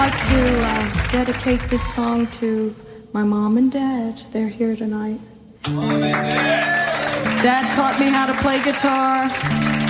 like to dedicate this song to my mom and dad. They're here tonight. Dad taught me how to play guitar.